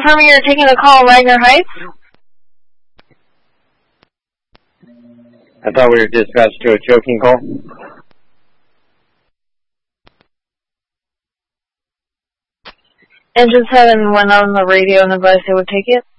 confirming you're taking a call in Wagner Heights? I thought we were dispatched to a choking call. Engine 7 went on the radio and advised they would take it.